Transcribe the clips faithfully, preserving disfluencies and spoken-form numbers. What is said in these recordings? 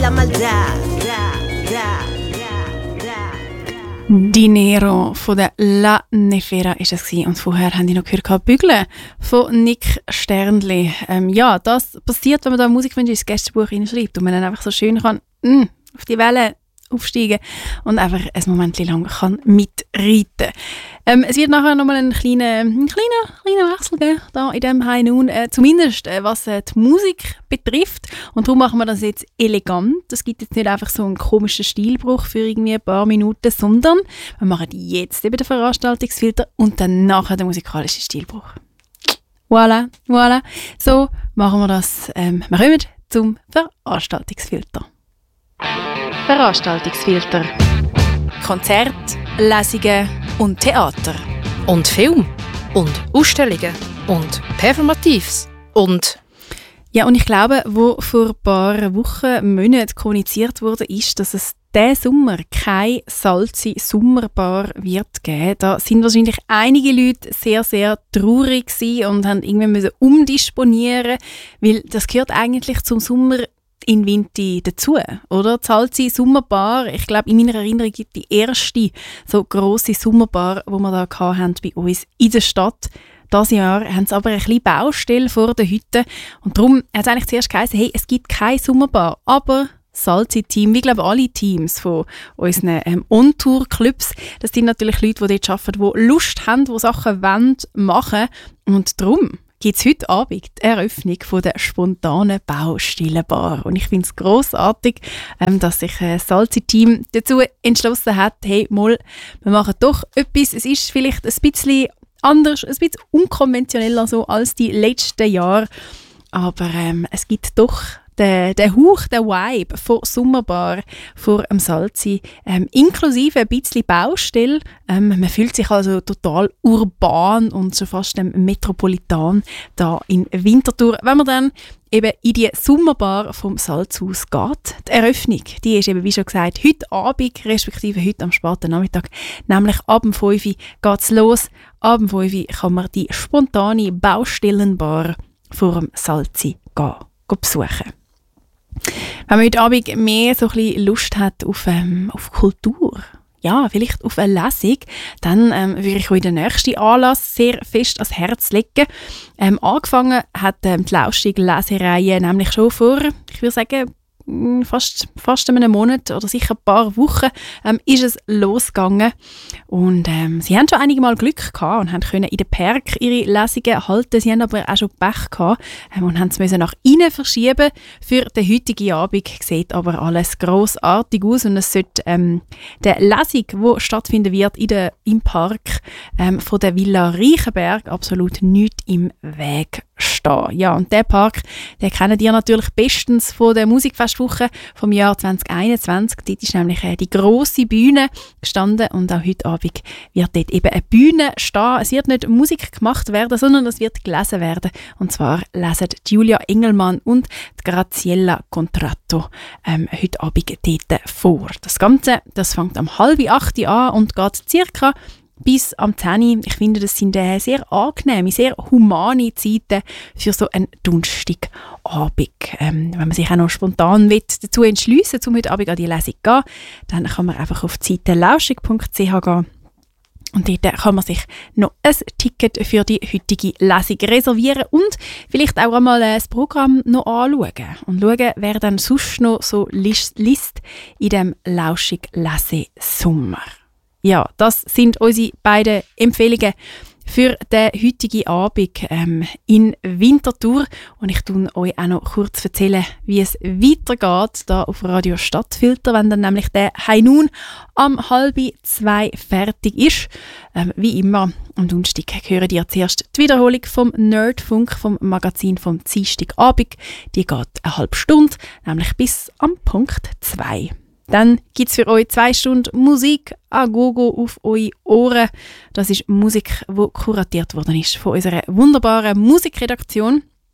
la maldad. Da, da. Dinero von der La Nefera ist es gewesen. Und vorher haben die noch gehört, «Bügeln» von Nick Sternli. Ähm, ja, das passiert, wenn man da Musikwünsche ins Gästebuch hineinschreibt und man dann einfach so schön kann mm, auf die Welle aufsteigen und einfach ein Moment lang kann mitreiten. Ähm, es wird nachher nochmal einen kleinen, einen kleinen, kleinen Wechsel geben, da in diesem High Noon, äh, zumindest äh, was äh, die Musik betrifft. Und darum machen wir das jetzt elegant. Es gibt jetzt nicht einfach so einen komischen Stilbruch für irgendwie ein paar Minuten, sondern wir machen jetzt eben den Veranstaltungsfilter und dann nachher den musikalischen Stilbruch. Voilà, voilà. So machen wir das. Ähm, wir kommen zum Veranstaltungsfilter. Veranstaltungsfilter. Konzert, Lesungen und Theater. Und Film. Und Ausstellungen. Und Performatives. Und... Ja, und ich glaube, wo vor ein paar Wochen, Monaten kommuniziert wurde, ist, dass es diesen Sommer keine Salzi Sommerbar wird geben. Da sind wahrscheinlich einige Leute sehr, sehr traurig gewesen und haben irgendwie müssen umdisponieren, weil das gehört eigentlich zum Sommer in Vinti dazu, oder? Die Salzi Sommerbar, ich glaube, in meiner Erinnerung gibt die erste so grosse Sommerbar, die wir da hatten bei uns in der Stadt. Dieses Jahr haben sie aber ein bisschen Baustelle vor der Hütte und darum hat es eigentlich zuerst geheißen, hey, es gibt keine Sommerbar, aber Salzi-Team, wie glaube alle Teams von unseren ähm, On-Tour-Clubs, das sind natürlich Leute, die dort arbeiten, die Lust haben, die Sachen wollen, machen und darum gibt es heute Abend die Eröffnung von der spontanen Baustillenbar. Und ich finde es grossartig, ähm, dass sich das Salzi-Team dazu entschlossen hat, hey, mal, wir machen doch etwas. Es ist vielleicht ein bisschen anders, ein bisschen unkonventioneller so als die letzten Jahre. Aber ähm, es gibt doch den, den Hauch, den Vibe von Sommerbar vor dem Salzi, ähm, inklusive ein bisschen Baustelle. Ähm, man fühlt sich also total urban und schon fast ähm, metropolitan da in Winterthur. Wenn man dann eben in die Sommerbar vom Salzhaus geht. Die Eröffnung, die ist eben, wie schon gesagt, heute Abend, respektive heute am späten Nachmittag, nämlich ab dem fünf Uhr geht es los. Ab dem fünf Uhr kann man die spontane Baustellenbar vor dem Salzi gehen, gehen besuchen. Wenn man heute Abend mehr so ein bisschen Lust hat auf, ähm, auf Kultur, ja, vielleicht auf eine Lesung, dann ähm, würde ich euch den nächsten Anlass sehr fest ans Herz legen. Ähm, angefangen hat ähm, die lauschige Lesereihe nämlich schon vor, ich würde sagen, fast, fast einem Monat oder sicher ein paar Wochen ähm, ist es losgegangen. Und ähm, sie haben schon einige Mal Glück gehabt und haben können in den Park ihre Lesungen halten. Sie haben aber auch schon Pech gehabt ähm, und haben es müssen nach innen verschieben. Für den heutigen Abend sieht aber alles grossartig aus und es sollte ähm, der Lesung, die stattfinden wird in der, im Park ähm, von der Villa Reichenberg, absolut nichts im Weg stehen. Ja, und der Park, den kennt ihr natürlich bestens von der Musikfestwoche vom Jahr zwanzig einundzwanzig. Dort ist nämlich äh, die grosse Bühne gestanden und auch heute Abend wird dort eben eine Bühne stehen. Es wird nicht Musik gemacht werden, sondern es wird gelesen werden. Und zwar lesen Julia Engelmann und die Graziella Contratto ähm, heute Abend dort vor. Das Ganze, das fängt am halb acht an und geht circa bis am zehn. Ich finde, das sind äh, sehr angenehme, sehr humane Zeiten für so einen Donnerstagabend. Ähm, wenn man sich auch noch spontan will, dazu entschliessen will, um heute Abend an die Lesung zu gehen, dann kann man einfach auf die Seite lauschig punkt c h gehen. Und dort kann man sich noch ein Ticket für die heutige Lesung reservieren und vielleicht auch einmal das Programm noch anschauen. Und schauen, wer dann sonst noch so liest in diesem lauschig Lese-Sommer. Ja, das sind unsere beiden Empfehlungen für den heutigen Abend ähm, in Winterthur. Und ich tue euch auch noch kurz erzählen, wie es weitergeht da auf Radio Stadtfilter, wenn dann nämlich der High Noon am halb zwei fertig ist. Ähm, wie immer, am Donnerstag hören ihr zuerst die Wiederholung vom Nerdfunk, vom Magazin vom Dienstagabend. Die geht eine halbe Stunde, nämlich bis am Punkt zwei. Dann gibt es für euch zwei Stunden Musik a gogo auf eure Ohren. Das ist Musik, die kuratiert worden ist von unserer wunderbaren Musikredaktion.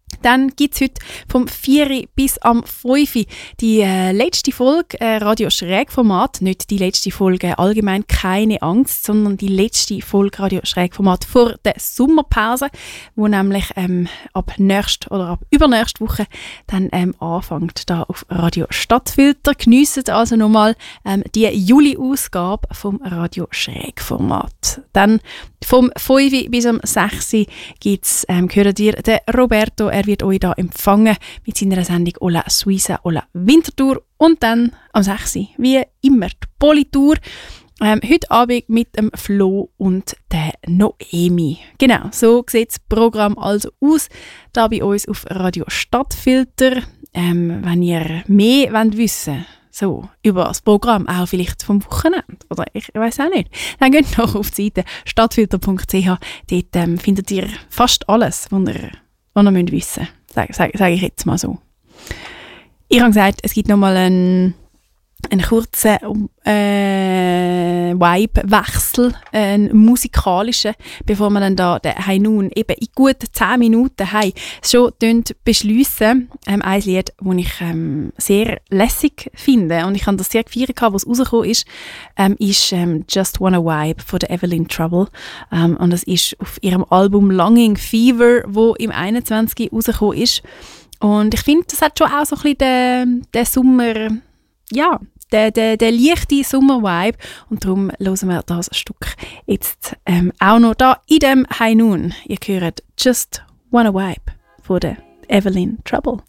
Dann gibt es heute vom vier bis am fünf die äh, letzte Folge äh, Radio Schräg-Format. Nicht die letzte Folge allgemein «Keine Angst», sondern die letzte Folge Radio Schräg-Format vor der Sommerpause, wo nämlich ähm, ab nächst oder ab übernächste Woche dann ähm, anfängt da auf Radio Stadtfilter. Geniessen also nochmal ähm, die Juli-Ausgabe vom Radio Schräg-Format. Dann vom fünf bis am sechs gibt es, ähm, hört ihr, den Roberto. Er wird euch da empfangen mit seiner Sendung «Ola Suiza, Ola Winterthur». Und dann am sechs wie immer, die Politour. Ähm, heute Abend mit dem Flo und der Noemi. Genau, so sieht das Programm also aus, da bei uns auf Radio Stadtfilter. Ähm, wenn ihr mehr wollt wissen so über das Programm, auch vielleicht vom Wochenende, oder ich weiß auch nicht, dann geht noch auf die Seite stadtfilter punkt c h. Dort ähm, findet ihr fast alles, was ihr, was ihr müsst wissen müsst. Sage sag, sag ich jetzt mal so. Ich habe gesagt, es gibt noch mal einen, einen kurzen äh, Vibe-Wechsel, einen musikalischen, bevor wir dann da den Hainun eben in gut zehn Minuten haben, schon beschliessen. Ähm, ein Lied, das ich ähm, sehr lässig finde und ich habe das sehr gefeiert, als es rausgekommen ist, ähm, ist ähm, «Just Wanna Vibe» von der Evelyn Trouble. Ähm, und das ist auf ihrem Album «Longing Fever», wo im einundzwanzig rausgekommen ist. Und ich finde, das hat schon auch so ein bisschen den, den Sommer, ja, den, den, den leichten Sommer-Vibe. Und darum hören wir das Stück jetzt ähm, auch noch da in dem Hainun. Ihr hört «Just Wanna Vibe» von der Evelyn Trouble.